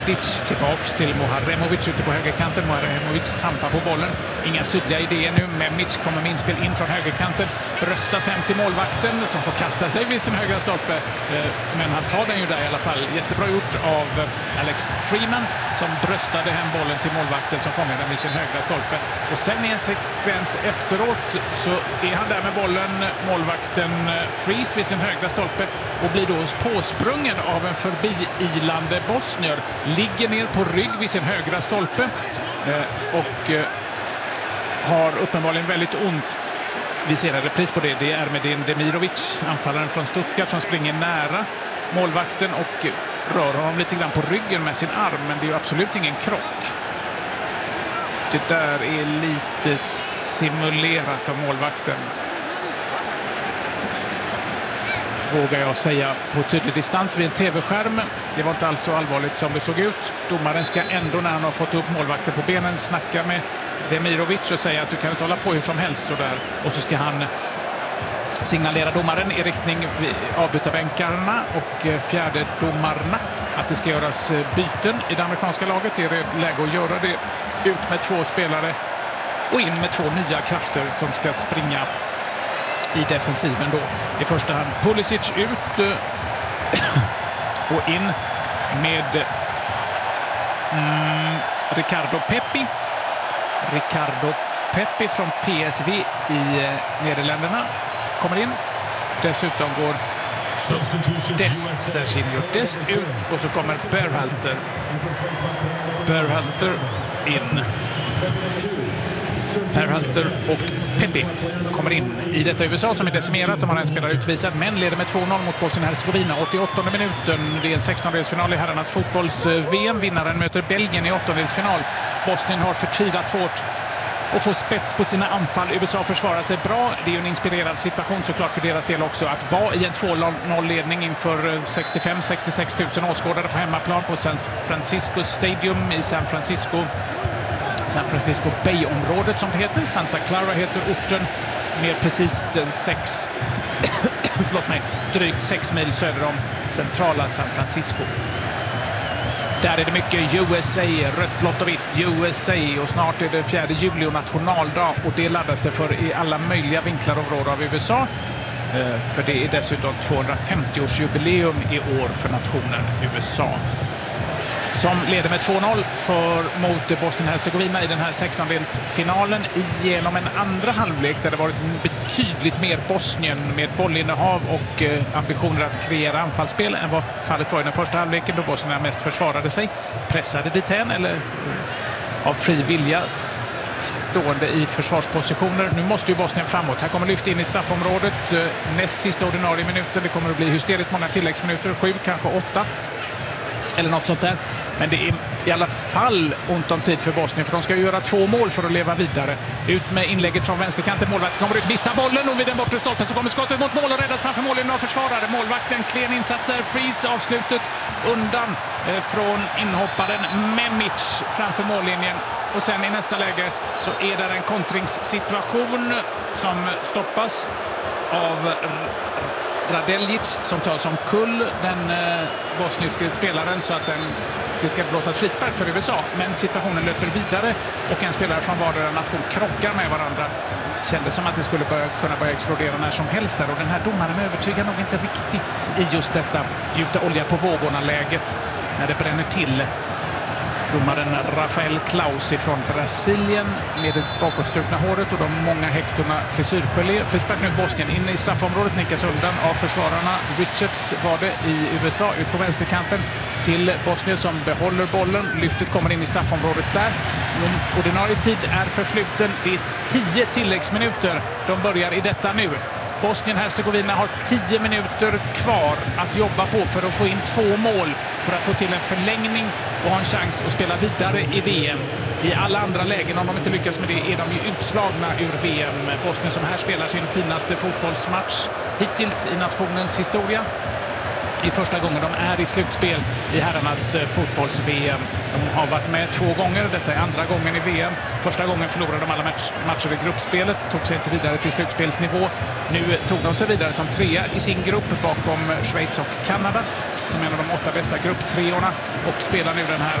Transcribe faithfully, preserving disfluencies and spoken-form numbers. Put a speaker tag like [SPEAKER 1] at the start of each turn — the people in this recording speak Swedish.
[SPEAKER 1] Tillbaks till Moharemovic ute på högerkanten. Moharemovic trampar på bollen. Inga tydliga idéer nu. Memic kommer med inspel in från högerkanten. Bröstas hem till målvakten som får kasta sig vid sin högra stolpe. Men han tar den ju där i alla fall. Jättebra gjort av Alex Freeman som bröstade hem bollen till målvakten som fångade den vid sin högra stolpe. Och sen i en sekvens efteråt så är han där med bollen. Målvakten Freeze vid sin högra stolpe och blir då påsprungen av en förbiilande bosnier. Ligger ner på rygg vid sin högra stolpe eh, och eh, har uppenbarligen väldigt ont. Vi ser en repris på det. Det är Medin Demirovic, anfallaren från Stuttgart, som springer nära målvakten och rör honom lite grann på ryggen med sin arm. Men det är ju absolut ingen krock. Det där är lite simulerat av målvakten. Vågar jag säga på tydlig distans vid en tv-skärm. Det var inte alls så allvarligt som det såg ut. Domaren ska ändå, när han har fått upp målvakten på benen, snacka med Demirovic och säga att du kan inte hålla på hur som helst. Och, där. och så ska han signalera domaren i riktning avbytarbänkarna och fjärde domarna att det ska göras byten i det amerikanska laget. Det är läge att göra det. Ut med två spelare och in med två nya krafter som ska springa i defensiven då. I första hand Pulisic ut och in med mm, Ricardo Pepi. Ricardo Pepi från P S V i Nederländerna kommer in. Dessutom går Dest, Serginho Dest ut och så kommer Berhalter. Berhalter in. Berhalter och Pepi kommer in i detta U S A som är decimerat. De har en spelare utvisad men leder med två noll mot Bosnien-Hercegovina. åttioåttonde minuten. Det är en sextondelsfinal i herrarnas fotbolls-V M. Vinnaren möter Belgien i åttondelsfinal. Bosnien har förtvivlat svårt att få spets på sina anfall. U S A försvarar sig bra. Det är ju en inspirerad situation såklart för deras del också. Att vara i en två noll-ledning inför sextiofem till sextiosex tusen åskådare på hemmaplan på San Francisco Stadium i San Francisco. San Francisco Bay-området som det heter. Santa Clara heter orten med precis sex, förlåt mig, drygt sex mil söder om centrala San Francisco. Där är det mycket U S A, rött, blått och vitt, U S A och snart är det fjärde juli och nationaldag och det laddas det för i alla möjliga vinklar och områden av U S A. För det är dessutom tvåhundrafemtio-årsjubileum i år för nationen U S A. Som leder med två noll för mot Bosnien-Hercegovina i den här sextondelsfinalen genom en andra halvlek där det varit betydligt mer Bosnien med bollinnehav och eh, ambitioner att kreera anfallsspel än vad fallet var i den första halvleken då Bosnien mest försvarade sig. Pressade dithän eller eh, av fri vilja stående i försvarspositioner. Nu måste ju Bosnien framåt. Här kommer lyft in i straffområdet. Eh, näst sista ordinarie minuten. Det kommer att bli hysteriskt många tilläggsminuter. Sju, kanske åtta. Eller något sånt där. Men det är i alla fall ont om tid för Bosnien för de ska ju göra två mål för att leva vidare. Ut med inlägget från vänsterkanten. Målvakten kommer ut, missar bollen och vid den bortre stolpen så kommer skottet mot mål och räddas framför målen av försvarare. Målvakten, klen insats där. Freeze avslutet undan eh, från inhopparen Memic framför mållinjen. Och sen i nästa läge så är det en kontringssituation som stoppas av Radeljic som tar som kull den eh, bosniska spelaren så att den, det ska blåsas frispark för U S A. Men situationen löper vidare och en spelare från vardera nation krockar med varandra. Kändes som att det skulle börja, kunna börja explodera när som helst där. Och den här domaren övertygar nog inte riktigt i just detta gjuta olja på vågorna-läget när det bränner till. Domaren Rafael Claus från Brasilien med det bakåtstrukna håret och de många hektorna frisyrgelé. Frispark nu Bosnien in i straffområdet, nickas undan av försvararna. Richards var det i U S A ut på vänsterkanten till Bosnien som behåller bollen. Lyftet kommer in i straffområdet där. Ordinarie tid är förfluten. Det är tio tilläggsminuter. De börjar i detta nu. Bosnien-Hercegovina har tio minuter kvar att jobba på för att få in två mål för att få till en förlängning och ha en chans att spela vidare i V M. I alla andra lägen, om de inte lyckas med det, är de ju utslagna ur V M. Bosnien som här spelar sin finaste fotbollsmatch hittills i nationens historia. i första gången de är i slutspel i herrarnas fotbolls-V M. De har varit med två gånger, detta är andra gången i V M. Första gången förlorade de alla match, matcher i gruppspelet, tog sig inte vidare till slutspelsnivå. Nu tog de sig vidare som trea i sin grupp bakom Schweiz och Kanada som en av de åtta bästa grupptreorna och spelar nu den här